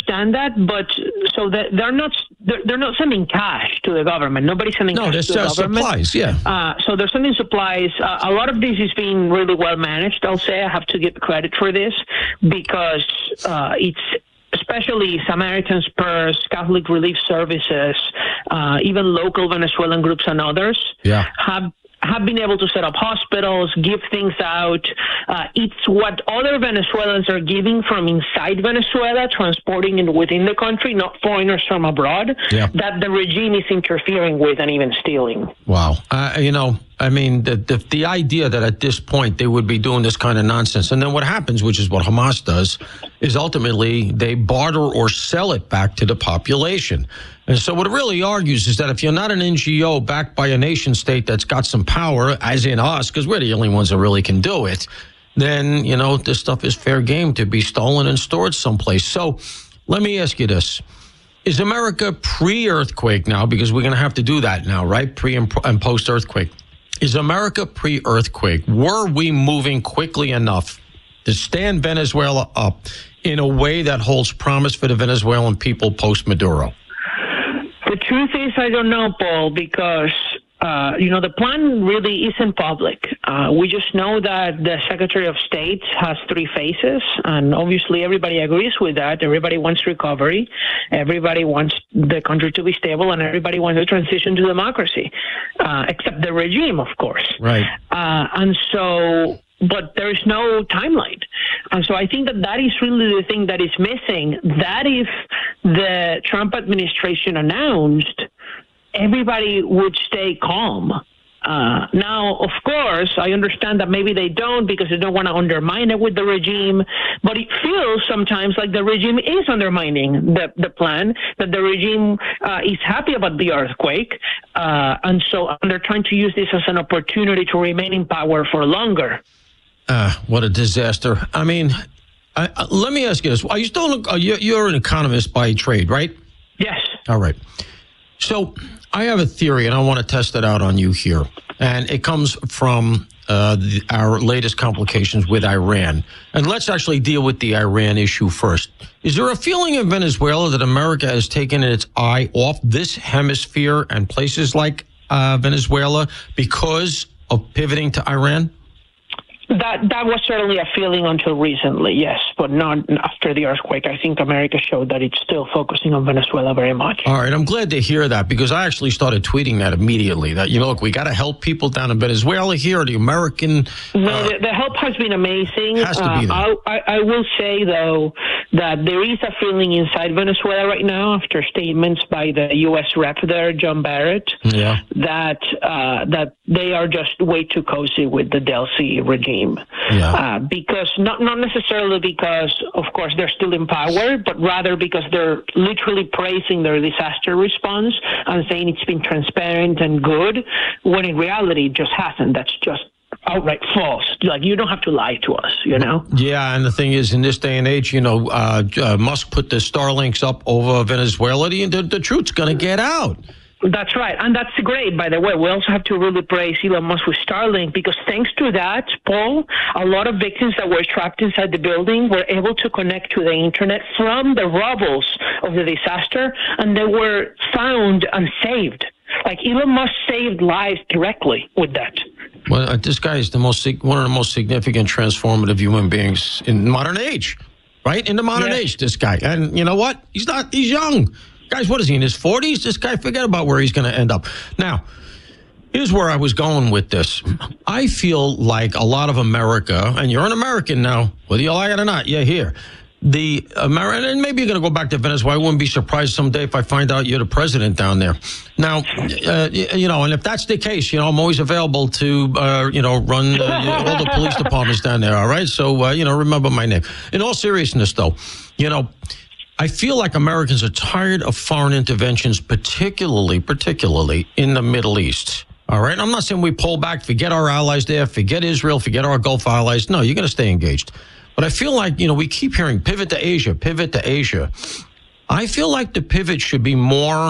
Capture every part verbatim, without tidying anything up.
understand that, but so that they're not they're, they're not sending cash to the government. Nobody's sending no, cash to the uh, government. supplies, yeah. Uh, so they're sending supplies. Uh, a lot of this is being really well managed. I'll say I have to give credit for this because uh, it's. Especially Samaritan's Purse, Catholic Relief Services, uh, even local Venezuelan groups and others yeah. have have been able to set up hospitals, give things out. Uh, it's what other Venezuelans are giving from inside Venezuela, transporting it within the country, not foreigners from abroad, yeah. that the regime is interfering with and even stealing. Wow. Uh, you know, I mean, the, the the idea that at this point they would be doing this kind of nonsense. And then what happens, which is what Hamas does, is ultimately they barter or sell it back to the population. And so what it really argues is that if you're not an N G O backed by a nation state that's got some power, as in us, because we're the only ones that really can do it, then, you know, this stuff is fair game to be stolen and stored someplace. So let me ask you this. Is America pre-earthquake now, because we're going to have to do that now, right? Pre and, and post-earthquake. Is America pre-earthquake? Were we moving quickly enough to stand Venezuela up in a way that holds promise for the Venezuelan people post-Maduro? The truth is, I don't know, Paul, because, uh, you know, the plan really isn't public. Uh, we just know that the Secretary of State has three phases, and obviously everybody agrees with that. Everybody wants recovery. Everybody wants the country to be stable, and everybody wants a transition to democracy, uh, except the regime, of course. Right. Uh, and so... But there is no timeline. And so I think that that is really the thing that is missing. That if the Trump administration announced, everybody would stay calm. Uh, now, of course, I understand that maybe they don't because they don't want to undermine it with the regime, but it feels sometimes like the regime is undermining the, the plan, that the regime uh, is happy about the earthquake, uh, and so they're trying to use this as an opportunity to remain in power for longer. Uh, what a disaster. I mean, I, I, let me ask you this. Are you still, are you, you're an economist by trade, right? Yes. All right. So I have a theory, and I want to test it out on you here. And it comes from uh, the, our latest complications with Iran. And let's actually deal with the Iran issue first. Is there a feeling in Venezuela that America has taken its eye off this hemisphere and places like uh, Venezuela because of pivoting to Iran? That that was certainly a feeling until recently, yes, but not after the earthquake. I think America showed that it's still focusing on Venezuela very much. All right, I'm glad to hear that because I actually started tweeting that immediately. That, you know, look, we got to help people down in Venezuela here. The American... Uh, no, the, the help has been amazing. Has to be there. Uh, I, I will say, though, that there is a feeling inside Venezuela right now, after statements by the U S rep there, John Barrett, yeah. that uh, that they are just way too cozy with the Delcy regime. Yeah. Uh, because not not necessarily because, of course, they're still in power, but rather because they're literally praising their disaster response and saying it's been transparent and good, when in reality it just hasn't. That's just outright false. Like, you don't have to lie to us, you know? Yeah, and the thing is, in this day and age, you know, uh, uh, Musk put the Starlinks up over Venezuela, the, the truth's going to get out. That's right. And that's great, by the way. We also have to really praise Elon Musk with Starlink, because thanks to that, Paul, a lot of victims that were trapped inside the building were able to connect to the internet from the rubbles of the disaster, and they were found and saved. Like, Elon Musk saved lives directly with that. Well, uh, this guy is the most one of the most significant transformative human beings in modern age, right? In the modern yes. age, this guy. And you know what? He's not, he's young. Guys, what is he, in his forties? This guy, forget about where he's going to end up. Now, here's where I was going with this. I feel like a lot of America, and you're an American now, whether you like it or not, you're here. The American, and maybe you're going to go back to Venezuela. I wouldn't be surprised someday if I find out you're the president down there. Now, uh, you know, and if that's the case, you know, I'm always available to, uh, you know, run uh, all the police departments down there, all right? So, uh, you know, remember my name. In all seriousness, though, you know, I feel like Americans are tired of foreign interventions, particularly, particularly in the Middle East. All right. I'm not saying we pull back, forget our allies there, forget Israel, forget our Gulf allies. No, you're going to stay engaged. But I feel like, you know, we keep hearing pivot to Asia, pivot to Asia. I feel like the pivot should be more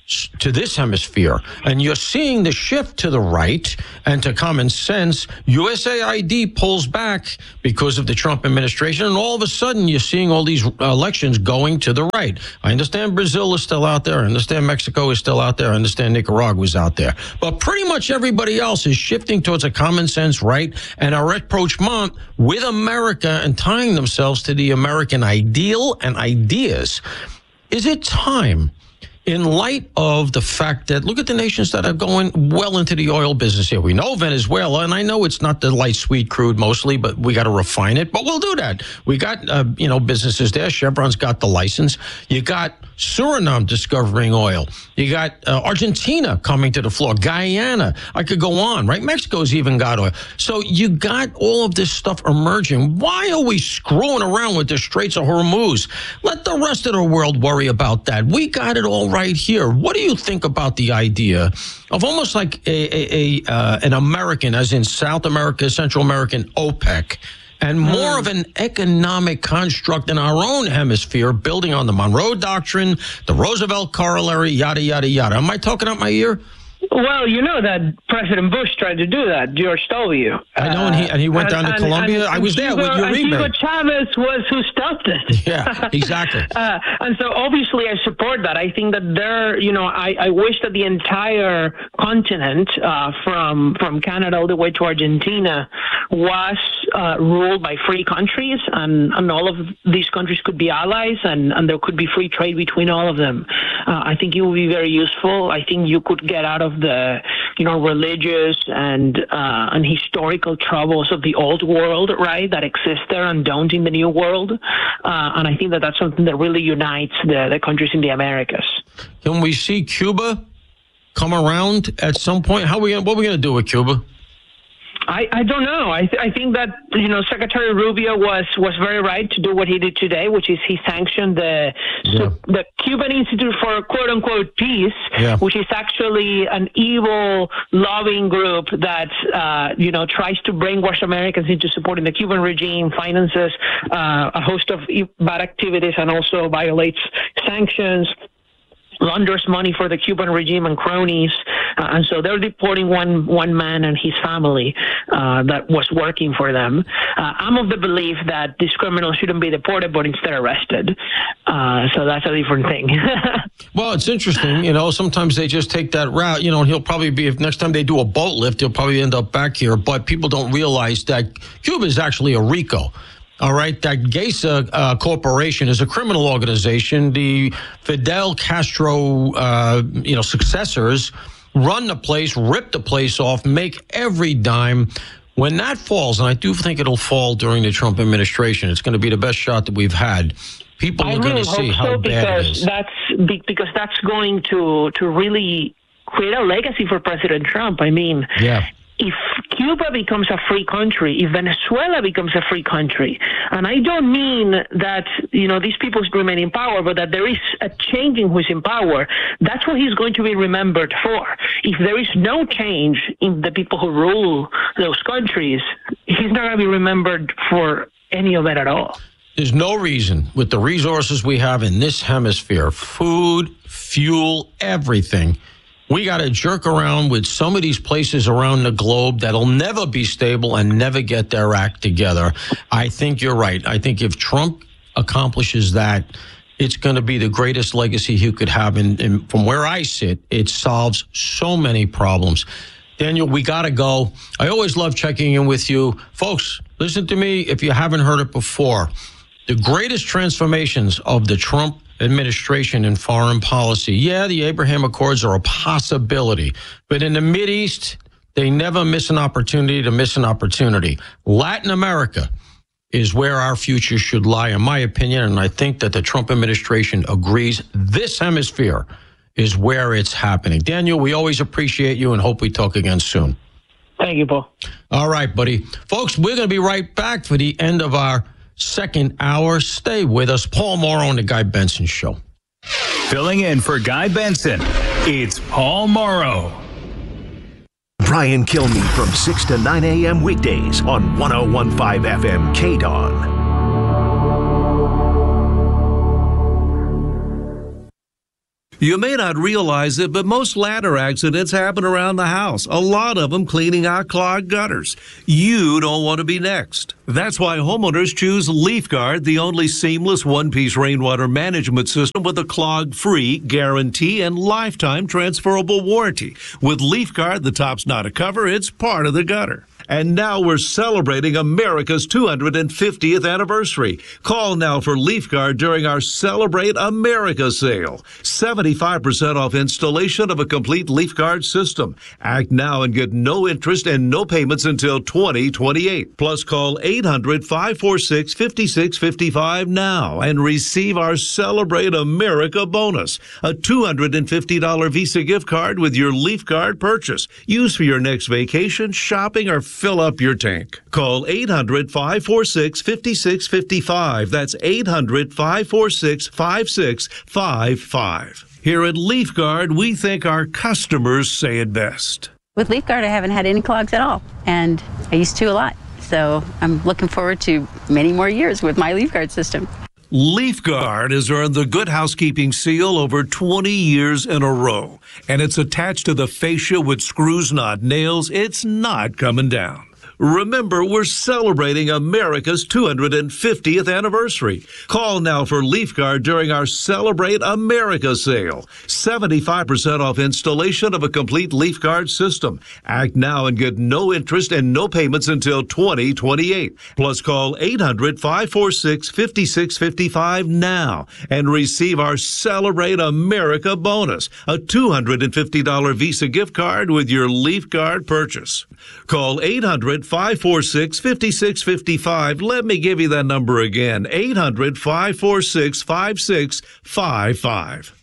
to this hemisphere. And you're seeing the shift to the right and to common sense. U S A I D pulls back because of the Trump administration. And all of a sudden, you're seeing all these elections going to the right. I understand Brazil is still out there. I understand Mexico is still out there. I understand Nicaragua is out there. But pretty much everybody else is shifting towards a common sense right and a rapprochement with America and tying themselves to the American ideal and ideas. Is it time, in light of the fact that, look at the nations that are going well into the oil business here. We know Venezuela, and I know it's not the light, sweet crude mostly, but we got to refine it. But we'll do that. We got, uh, you know, businesses there. Chevron's got the license. You got Suriname discovering oil. You got uh, Argentina coming to the floor. Guyana. I could go on, right? Mexico's even got oil. So you got all of this stuff emerging. Why are we screwing around with the Straits of Hormuz? Let the rest of the world worry about that. We got it all right here. What do you think about the idea of almost like a, a, a uh, an American, as in South America, Central American OPEC, and more of an economic construct in our own hemisphere, building on the Monroe Doctrine, the Roosevelt Corollary, yada, yada, yada? Am I talking out my ear? Well, you know that President Bush tried to do that, George W. I know, and he, and he went uh, down to and, Colombia. And, I was and there Hugo, with Uribe. Hugo Chavez was who stopped it. Yeah, exactly. uh, and so obviously I support that. I think that there, you know, I, I wish that the entire continent, uh, from from Canada all the way to Argentina, was uh, ruled by free countries, and, and all of these countries could be allies, and, and there could be free trade between all of them. Uh, I think it would be very useful. I think you could get out of the, you know, religious and uh, and historical troubles of the old world, right, that exist there and don't in the new world. Uh, and I think that that's something that really unites the, the countries in the Americas. Can we see Cuba come around at some point? How are we gonna, what are we going to do with Cuba? I, I don't know. I, th- I think that, you know, Secretary Rubio was, was very right to do what he did today, which is he sanctioned the yeah. so the Cuban Institute for quote unquote peace, yeah. which is actually an evil lobbying group that, uh, you know, tries to brainwash Americans into supporting the Cuban regime, finances uh, a host of bad activities, and also violates sanctions, launders money for the Cuban regime and cronies. Uh, and so they're deporting one one man and his family uh, that was working for them. Uh, I'm of the belief that these criminals shouldn't be deported, but instead arrested. Uh, so that's a different thing. Well, it's interesting. You know, sometimes they just take that route. You know, and he'll probably be, if next time they do a boat lift, he'll probably end up back here. But people don't realize that Cuba is actually a RICO. All right, that Gesa uh, Corporation is a criminal organization. The Fidel Castro, uh, you know, successors run the place, rip the place off, make every dime. When that falls, and I do think it'll fall during the Trump administration, it's going to be the best shot that we've had. People I are really going to see hope how so, bad it is. That's because that's going to to really create a legacy for President Trump. I mean, yeah. If Cuba becomes a free country, if Venezuela becomes a free country, and I don't mean that, you know, these people remain in power, but that there is a change in who's in power, that's what he's going to be remembered for. If there is no change in the people who rule those countries, he's not going to be remembered for any of it at all. There's no reason, with the resources we have in this hemisphere, food, fuel, everything, we got to jerk around with some of these places around the globe that'll never be stable and never get their act together. I think you're right. I think if Trump accomplishes that, it's going to be the greatest legacy he could have. And, and from where I sit, it solves so many problems. Daniel, we got to go. I always love checking in with you. Folks, listen to me if you haven't heard it before. The greatest transformations of the Trump administration in foreign policy. Yeah, the Abraham Accords are a possibility, but in the Mideast, they never miss an opportunity to miss an opportunity. Latin America is where our future should lie, in my opinion, and I think that the Trump administration agrees this hemisphere is where it's happening. Daniel, we always appreciate you and hope we talk again soon. Thank you, Paul. All right, buddy. Folks, we're going to be right back for the end of our second hour. Stay with us. Paul Morrow on the Guy Benson Show. Filling in for Guy Benson, it's Paul Morrow. Brian Kilmeade from six to nine a.m. weekdays on one oh one point five F M K D O N. You may not realize it, but most ladder accidents happen around the house, a lot of them cleaning out clogged gutters. You don't want to be next. That's why homeowners choose LeafGuard, the only seamless one-piece rainwater management system with a clog-free guarantee and lifetime transferable warranty. With LeafGuard, the top's not a cover, it's part of the gutter. And now we're celebrating America's two hundred fiftieth anniversary. Call now for LeafGuard during our Celebrate America sale. seventy-five percent off installation of a complete LeafGuard system. Act now and get no interest and no payments until twenty twenty-eight. Plus call eight hundred, five four six, five six five five now and receive our Celebrate America bonus. A two hundred fifty dollars Visa gift card with your LeafGuard purchase. Use for your next vacation, shopping, or fill up your tank. Call eight hundred, five four six, five six five five. That's eight hundred, five four six, five six five five. Here at LeafGuard, we think our customers say it best. With LeafGuard, I haven't had any clogs at all, and I used to a lot. So I'm looking forward to many more years with my LeafGuard system. LeafGuard has earned the Good Housekeeping seal over twenty years in a row, and it's attached to the fascia with screws, not nails. It's not coming down. Remember, we're celebrating America's two hundred fiftieth anniversary. Call now for LeafGuard during our Celebrate America sale. seventy-five percent off installation of a complete LeafGuard system. Act now and get no interest and no payments until twenty twenty-eight. Plus call eight hundred, five four six, five six five five now and receive our Celebrate America bonus, a two hundred fifty dollars Visa gift card with your LeafGuard purchase. Call eight hundred, five four six, five six five five. Let me give you that number again, eight hundred, five four six, five six five five.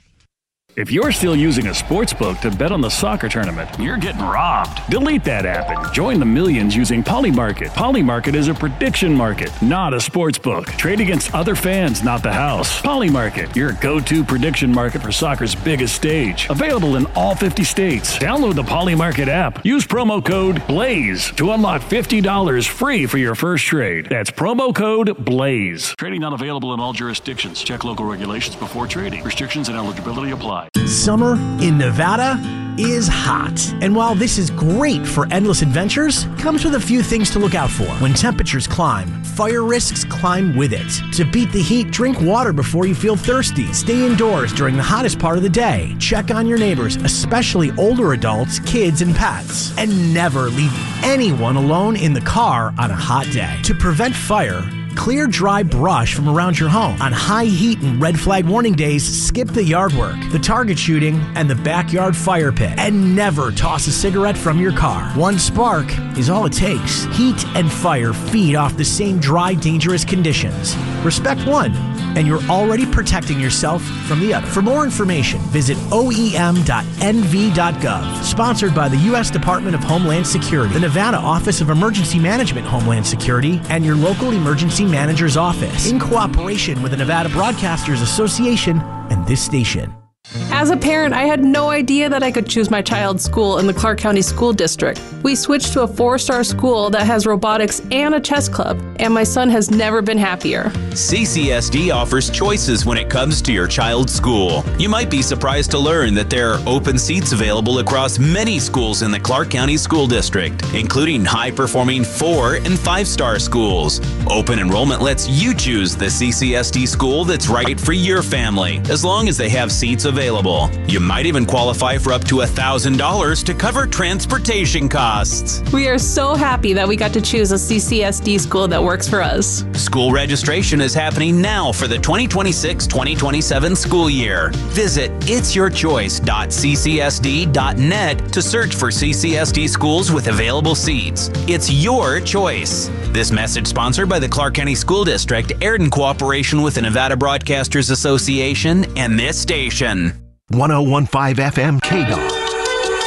If you're still using a sportsbook to bet on the soccer tournament, you're getting robbed. Delete that app and join the millions using Polymarket. Polymarket is a prediction market, not a sportsbook. Trade against other fans, not the house. Polymarket, your go-to prediction market for soccer's biggest stage. Available in all fifty states. Download the Polymarket app. Use promo code BLAZE to unlock fifty dollars free for your first trade. That's promo code BLAZE. Trading not available in all jurisdictions. Check local regulations before trading. Restrictions and eligibility apply. Summer in Nevada is hot. And while this is great for endless adventures, comes with a few things to look out for. When temperatures climb, fire risks climb with it. To beat the heat, drink water before you feel thirsty. Stay indoors during the hottest part of the day. Check on your neighbors, especially older adults, kids, and pets. And never leave anyone alone in the car on a hot day. To prevent fire, clear dry brush from around your home. On high heat and red flag warning days, skip the yard work, the target shooting, and the backyard fire pit. And never toss a cigarette from your car. One spark is all it takes. Heat and fire feed off the same dry, dangerous conditions. Respect one, and you're already protecting yourself from the other. For more information, visit O E M dot N V dot gov. Sponsored by the U S Department of Homeland Security, the Nevada Office of Emergency Management Homeland Security, and your local emergency manager's office, in cooperation with the Nevada Broadcasters Association and this station. As a parent, I had no idea that I could choose my child's school in the Clark County School District. We switched to a four-star school that has robotics and a chess club, and my son has never been happier. C C S D offers choices when it comes to your child's school. You might be surprised to learn that there are open seats available across many schools in the Clark County School District, including high-performing four- and five-star schools. Open enrollment lets you choose the C C S D school that's right for your family, as long as they have seats available. You might even qualify for up to one thousand dollars to cover transportation costs. We are so happy that we got to choose a C C S D school that works for us. School registration is happening now for the twenty twenty-six twenty twenty-seven school year. Visit its your choice dot c c s d dot net to search for C C S D schools with available seats. It's your choice. This message sponsored by the Clark County School District, aired in cooperation with the Nevada Broadcasters Association and this station. one oh one point five F M K D O G.